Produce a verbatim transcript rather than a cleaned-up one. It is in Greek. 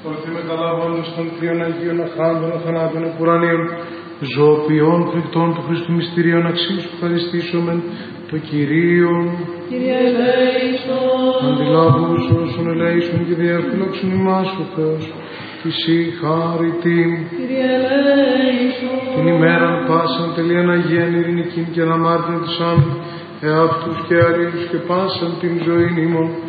Ορθή μεταλάβοντας των θείων Αγίων Αχάντων, Αθανάτων, Επουρανίων, ζωοποιών, φρικτών του Χριστού μυστηρίων αξίους ευχαριστήσομεν το Κυρίον. Κύριε ελέησον. Αντιλάβους όσων ελέησον και διαφύλαξον ημάς ο Θεός, της η χάριτην. Κύριε ελέησον. Την ημέραν πάσαν τελείαν Αγίαν ειρηνικήν και αναμάρτην της άμην, εαυτούς και αλλήλους και πάσαν την ζωήν ημών.